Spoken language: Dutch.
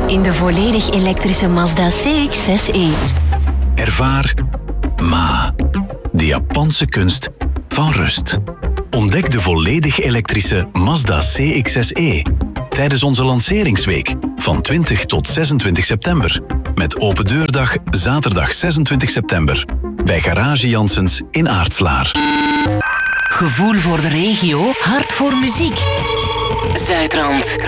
in de volledig elektrische Mazda CX-6e. Ervaar Ma, de Japanse kunst van rust. Ontdek de volledig elektrische Mazda CX-6e tijdens onze lanceringsweek van 20 tot 26 september. Met open deurdag zaterdag 26 september bij Garage Janssens in Aartslaar. Gevoel voor de regio, hart voor muziek. Zuidrand.